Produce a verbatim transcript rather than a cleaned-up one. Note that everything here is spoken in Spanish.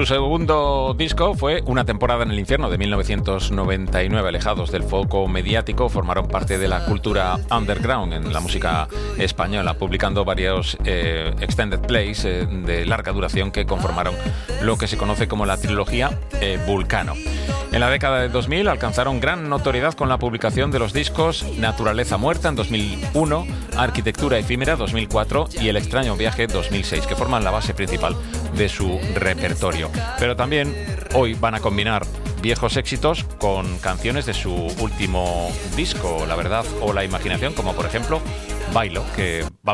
Su segundo disco fue Una temporada en el infierno, de mil novecientos noventa y nueve. Alejados del foco mediático, formaron parte de la cultura underground en la música española, publicando varios eh, extended plays eh, de larga duración que conformaron lo que se conoce como la trilogía eh, Vulcano. En la década de dos mil alcanzaron gran notoriedad con la publicación de los discos Naturaleza Muerta en dos mil uno, Arquitectura Efímera dos mil cuatro y El extraño viaje dos mil seis, que forman la base principal de su repertorio. Pero también hoy van a combinar viejos éxitos con canciones de su último disco, La verdad o la imaginación, como por ejemplo Bailo, que va